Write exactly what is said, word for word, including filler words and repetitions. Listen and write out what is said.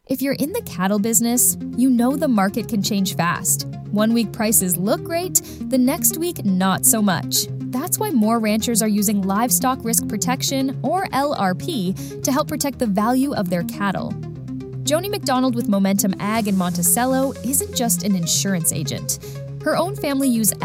If you're in the cattle business, you know the market can change fast. One week prices look great, the next week not so much. That's why more ranchers are using Livestock Risk Protection, or L R P, to help protect the value of their cattle. Joni McDonald with Momentum Ag in Monticello isn't just an insurance agent. Her own family use